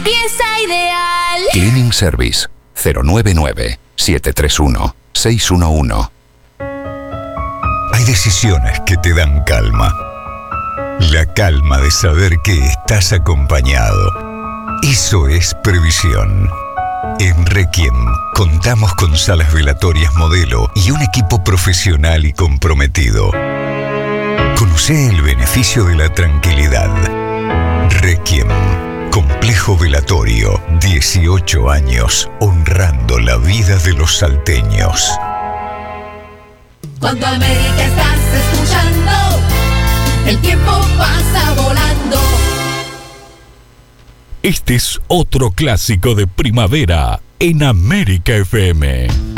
limpieza ideal. Cleaning Service 099-731-611. Hay decisiones que te dan calma. La calma de saber que estás acompañado. Eso es previsión. En Requiem contamos con salas velatorias modelo y un equipo profesional y comprometido. Conocé el beneficio de la tranquilidad. Requiem, complejo velatorio, 18 años honrando la vida de los salteños. Cuando América estás escuchando, el tiempo pasa volando. Este es otro clásico de primavera en América FM.